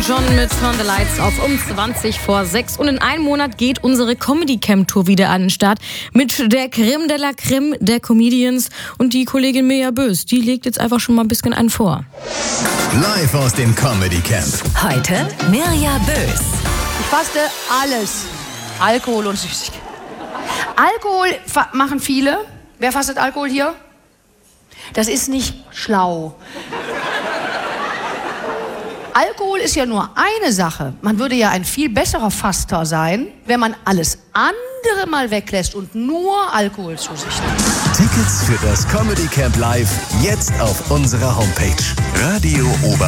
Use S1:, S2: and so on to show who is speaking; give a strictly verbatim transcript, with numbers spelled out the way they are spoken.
S1: John mit Turn the Lights auf um zwanzig vor sechs. Und in einem Monat geht unsere Comedy Camp Tour wieder an den Start mit der Creme de la Creme der Comedians. Und die Kollegin Mirja Bös, die legt jetzt einfach schon mal ein bisschen einen vor.
S2: Live aus dem Comedy Camp.
S3: Heute Mirja Bös.
S4: Ich faste alles. Alkohol und Süßigkeiten. Alkohol fa- machen viele. Wer fastet Alkohol hier? Das ist nicht schlau. Alkohol ist ja nur eine Sache. Man würde ja ein viel besserer Faster sein, wenn man alles andere mal weglässt und nur Alkohol zu sich nimmt.
S2: Tickets für das Comedy Camp Live jetzt auf unserer Homepage. Radio Ober